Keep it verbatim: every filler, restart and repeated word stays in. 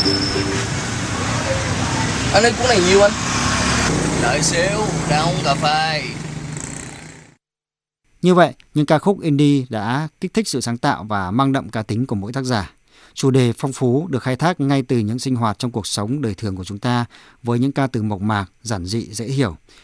Anh ơi, cuốn này nhiêu anh? Đợi xíu, đang uống cà phê. Như vậy, những ca khúc indie đã kích thích sự sáng tạo và mang đậm cá tính của mỗi tác giả. Chủ đề phong phú được khai thác ngay từ những sinh hoạt trong cuộc sống đời thường của chúng ta với những ca từ mộc mạc, giản dị, dễ hiểu.